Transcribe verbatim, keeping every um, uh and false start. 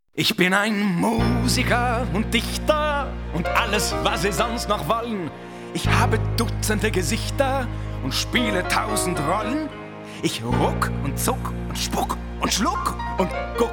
Ich bin ein Musiker und Dichter und alles, was Sie sonst noch wollen. Ich habe Dutzende Gesichter und spiele tausend Rollen. Ich ruck und zuck und spuck und schluck und guck